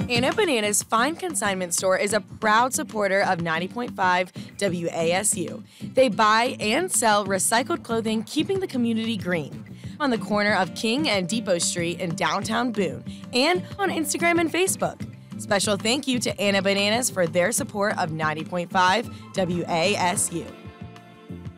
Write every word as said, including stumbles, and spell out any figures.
Anna Banana's Fine Consignment Store is a proud supporter of ninety point five W A S U. They buy and sell recycled clothing, keeping the community green. On the corner of King and Depot Street in downtown Boone, and on Instagram and Facebook. Special thank you to Anna Bananas for their support of ninety point five W A S U.